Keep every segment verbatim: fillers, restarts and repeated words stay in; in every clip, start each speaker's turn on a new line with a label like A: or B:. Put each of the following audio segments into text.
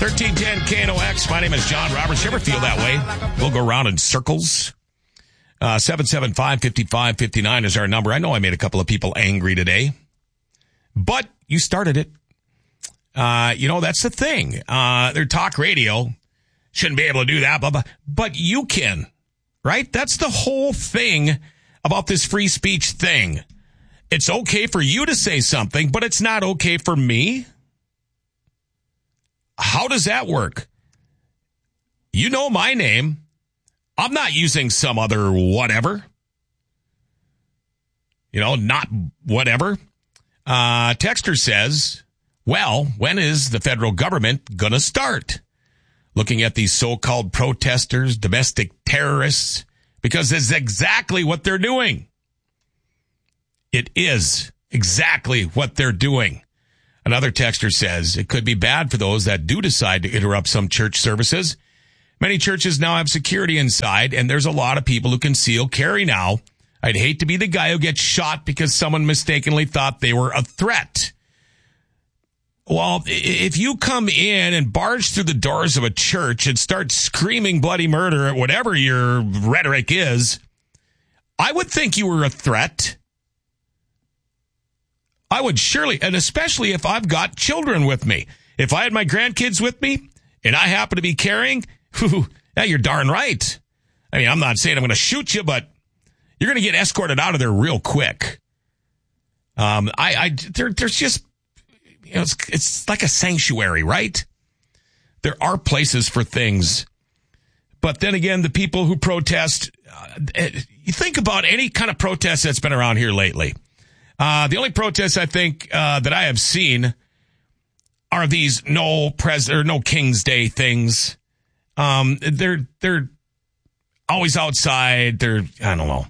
A: thirteen ten K N O X. My name is John Roberts. You ever feel that way? We'll go around in circles. Uh, seven seven five, five five five nine is our number. I know I made a couple of people angry today, but you started it. Uh, you know, that's the thing. Uh, their talk radio shouldn't be able to do that, blah, blah, but you can, right? That's the whole thing about this free speech thing. It's okay for you to say something, but it's not okay for me. How does that work? You know my name. I'm not using some other whatever. You know, not whatever. Uh, Texter says, well, when is the federal government going to start looking at these so-called protesters, domestic terrorists? Because it's exactly what they're doing. It is exactly what they're doing. Another texter says it could be bad for those that do decide to interrupt some church services. Many churches now have security inside, and there's a lot of people who conceal carry now. I'd hate to be the guy who gets shot because someone mistakenly thought they were a threat. Well, if you come in and barge through the doors of a church and start screaming bloody murder at whatever your rhetoric is, I would think you were a threat. I would surely, and especially if I've got children with me. If I had my grandkids with me and I happen to be carrying, whew, yeah, you're darn right. I mean, I'm not saying I'm going to shoot you, but you're going to get escorted out of there real quick. Um, I, I, there, there's just, you know, it's, it's like a sanctuary, right? There are places for things. But then again, the people who protest, uh, you think about any kind of protest that's been around here lately. Uh, the only protests I think, uh, that I have seen are these no pres or no King's Day things. Um, they're, they're always outside. They're, I don't know.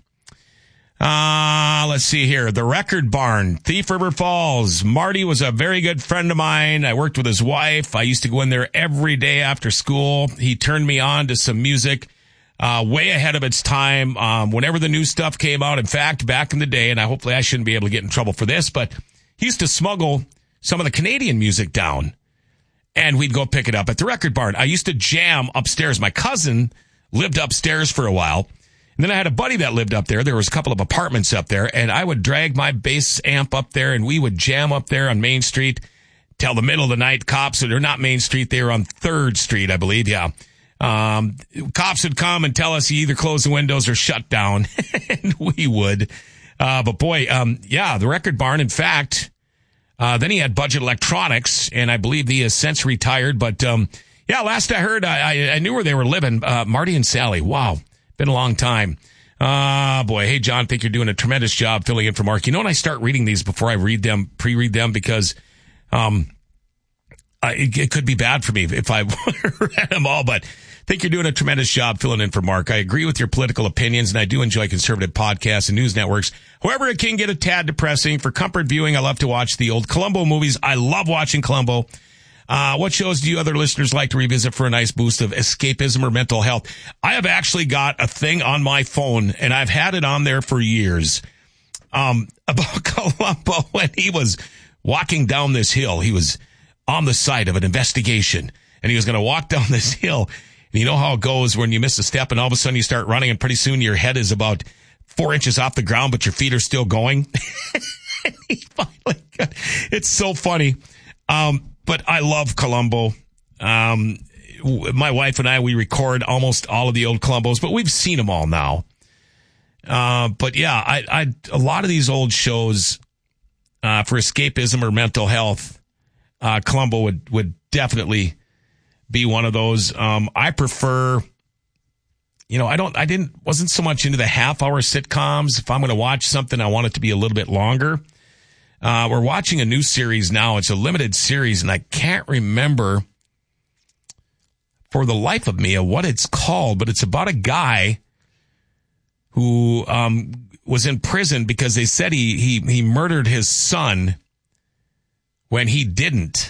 A: Uh, let's see here. The Record Barn, Thief River Falls. Marty was a very good friend of mine. I worked with his wife. I used to go in there every day after school. He turned me on to some music. Uh, way ahead of its time. Um, whenever the new stuff came out, in fact, back in the day, and I hopefully I shouldn't be able to get in trouble for this, but he used to smuggle some of the Canadian music down, and we'd go pick it up at the Record Barn. I used to jam upstairs. My cousin lived upstairs for a while, and then I had a buddy that lived up there. There was a couple of apartments up there, and I would drag my bass amp up there, and we would jam up there on Main Street till the middle of the night. Cops, they're not Main Street, they were on third Street, I believe, yeah. Um, cops would come and tell us you either close the windows or shut down. And we would. Uh, but boy, um, yeah, the Record Barn, in fact, uh, then he had Budget Electronics, and I believe he has since retired. But, um, yeah, last I heard, I, I, I knew where they were living. Uh, Marty and Sally. Wow. Been a long time. Ah, uh, boy. Hey, John, think you're doing a tremendous job filling in for Mark. You know, when I start reading these before I read them, pre-read them, because, um, uh, it, it could be bad for me if I read them all, but I think you're doing a tremendous job filling in for Mark. I agree with your political opinions, and I do enjoy conservative podcasts and news networks. However, it can get a tad depressing. For comfort viewing, I love to watch the old Columbo movies. I love watching Columbo. Uh, what shows do you other listeners like to revisit for a nice boost of escapism or mental health? I have actually got a thing on my phone, and I've had it on there for years, um, about Columbo when he was walking down this hill. He was on the site of an investigation, and he was going to walk down this hill. And you know how it goes when you miss a step and all of a sudden you start running and pretty soon your head is about four inches off the ground, but your feet are still going. He finally got, it's so funny. Um, but I love Columbo. Um, my wife and I, we record almost all of the old Columbos, but we've seen them all now. Uh, but yeah, I, I, a lot of these old shows, uh, for escapism or mental health, uh, Columbo would, would definitely be one of those. Um, I prefer, you know, I don't, I didn't, wasn't so much into the half hour sitcoms. If I'm going to watch something, I want it to be a little bit longer. Uh, we're watching a new series now. It's a limited series, and I can't remember for the life of me what it's called, but it's about a guy who, um, was in prison because they said he, he, he murdered his son when he didn't.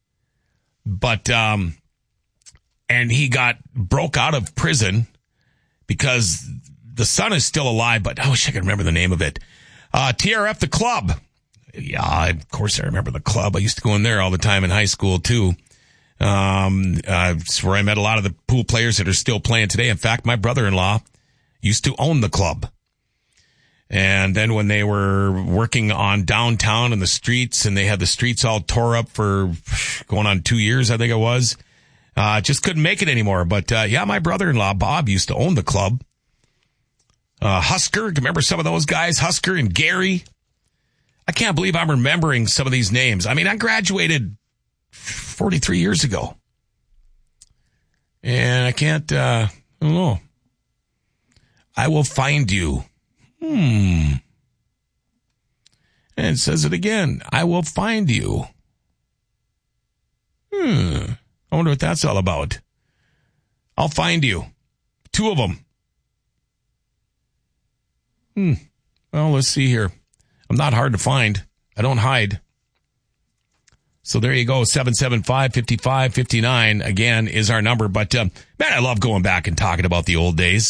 A: But, um, and he got broke out of prison because the son is still alive, but I wish I could remember the name of it. Uh, T R F, the club. Yeah, of course I remember the club. I used to go in there all the time in high school too. Um, uh, it's where I met a lot of the pool players that are still playing today. In fact, my brother-in-law used to own the club. And then when they were working on downtown and the streets, and they had the streets all tore up for going on two years, I think it was, uh, just couldn't make it anymore. But, uh, yeah, my brother-in-law, Bob, used to own the club. Uh, Husker, remember some of those guys? Husker and Gary. I can't believe I'm remembering some of these names. I mean, I graduated forty-three years ago. And I can't, uh, I don't know. I will find you. Hmm. And it says it again. I will find you. Hmm. I wonder what that's all about. I'll find you. Two of them. Hmm. Well, let's see here. I'm not hard to find. I don't hide. So there you go. seven seven five, five five five nine, again, is our number. But, uh, man, I love going back and talking about the old days.